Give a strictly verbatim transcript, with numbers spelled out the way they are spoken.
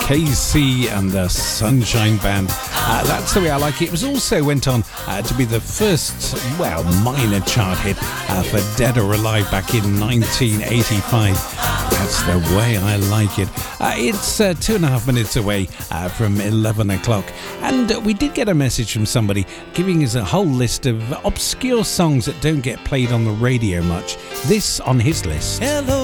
K C and the Sunshine Band. Uh, that's the way I like it. It was also went on uh, to be the first, well, minor chart hit uh, for Dead or Alive back in nineteen eighty-five. That's the way I like it. Uh, it's uh, two and a half minutes away uh, from eleven o'clock. And uh, we did get a message from somebody giving us a whole list of obscure songs that don't get played on the radio much. This on his list. Hello.